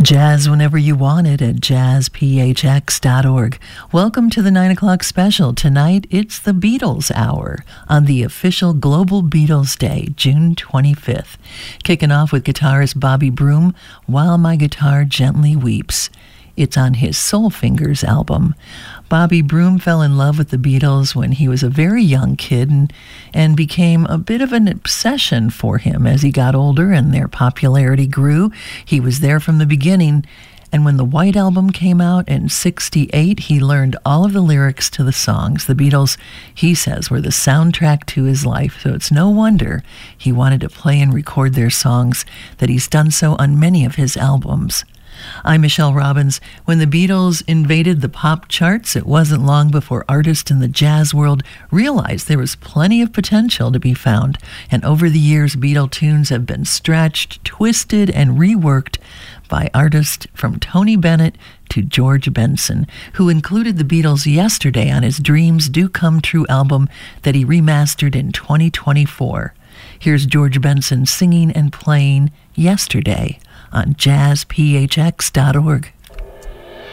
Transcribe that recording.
Jazz whenever you want it at jazzphx.org. Welcome to the 9 o'clock special. Tonight, it's the Beatles Hour on the official Global Beatles Day, June 25th. Kicking off with guitarist Bobby Broom, While My Guitar Gently Weeps. It's on his Soul Fingers album. Bobby Broom fell in love with the Beatles when he was a very young kid and became a bit of an obsession for him as he got older and their popularity grew. He was there from the beginning, and when the White Album came out in '68, he learned all of the lyrics to the songs. The Beatles, he says, were the soundtrack to his life, so it's no wonder he wanted to play and record their songs, that he's done so on many of his albums. I'm Michelle Robbins. When the Beatles invaded the pop charts, it wasn't long before artists in the jazz world realized there was plenty of potential to be found. And over the years, Beatle tunes have been stretched, twisted, and reworked by artists from Tony Bennett to George Benson, who included the Beatles yesterday on his Dreams Do Come True album that he remastered in 2024. Here's George Benson singing and playing Yesterday on jazzphx.org.